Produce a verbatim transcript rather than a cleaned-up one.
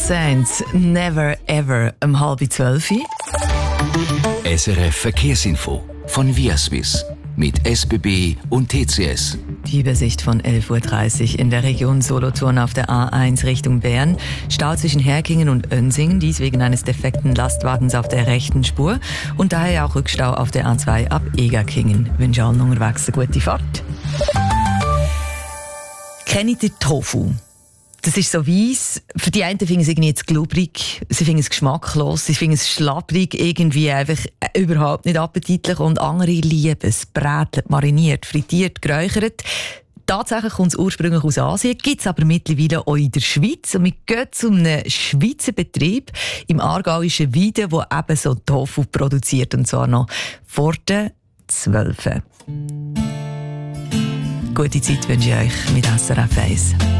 Saints, Never Ever, um halb zwölf. S R F Verkehrsinfo von Viaswiss mit S B B und T C S. Die Übersicht von elf Uhr dreißig in der Region Solothurn auf der A eins Richtung Bern. Stau zwischen Herkingen und Önsingen, dies wegen eines defekten Lastwagens auf der rechten Spur. Und daher auch Rückstau auf der A zwei ab Egerkingen. Ich wünsche allen unterwegs eine gute Fahrt. Kennt ihr Tofu? Das ist so weiss. Für die einen finden es irgendwie jetzt glubrig, sie finden es geschmacklos, sie finden es schlapprig, irgendwie einfach überhaupt nicht appetitlich. Und andere lieben es, brätelt, mariniert, frittiert, geräuchert. Tatsächlich kommt es ursprünglich aus Asien, gibt es aber mittlerweile auch in der Schweiz. Und wir gehen zu einem Schweizer Betrieb im aargauischen Weiden, der eben so Tofu produziert, und zwar noch vor den zwölf. Gute Zeit wünsche ich euch mit S R F eins.